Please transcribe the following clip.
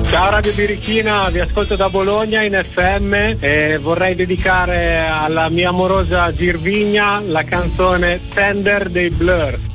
Ciao Radio Birichina, vi ascolto da Bologna in FM e vorrei dedicare alla mia amorosa Girvigna la canzone Tender dei Blur.